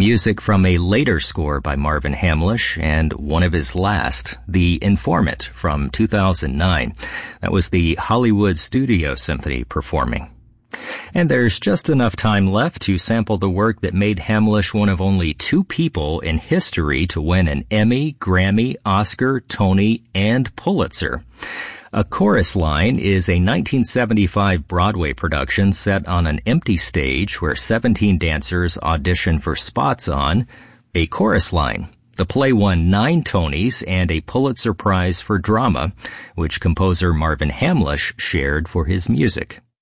music from a later score by Marvin Hamlisch and one of his last, The Informant from 2009. That was the Hollywood Studio Symphony performing. And there's just enough time left to sample the work that made Hamlisch one of only 2 people in history to win an Emmy, Grammy, Oscar, Tony, and Pulitzer. A Chorus Line is a 1975 Broadway production set on an empty stage where 17 dancers audition for spots on A Chorus Line. The play won 9 Tonys and a Pulitzer Prize for Drama, which composer Marvin Hamlisch shared for his music.